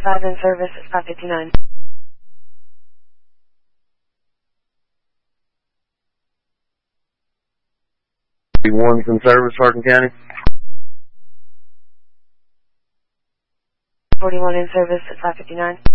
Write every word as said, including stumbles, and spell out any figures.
five in service at five fifty-nine. One's in service, Hardin County. forty-one in service at five fifty-nine.